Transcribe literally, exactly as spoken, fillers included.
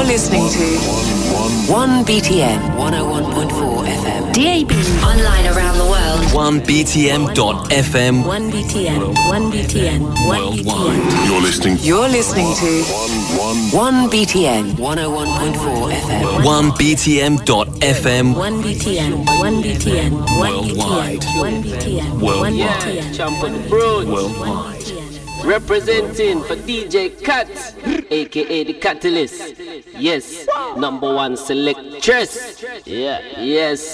listening to one B T M one oh one point four F M. D A B. Online around the world. one B T M dot F M. one B T M. one B T M. one B T M. You're listening. You're listening to one B T M one oh one point four F M. one B T M dot F M. one B T M. one B T M. Worldwide. one B T M. Worldwide. Yeah, Champ of the Brood. Worldwide. Representing for D J Cat, aka the Catalyst. Yes, number one selectress. Yeah, yes.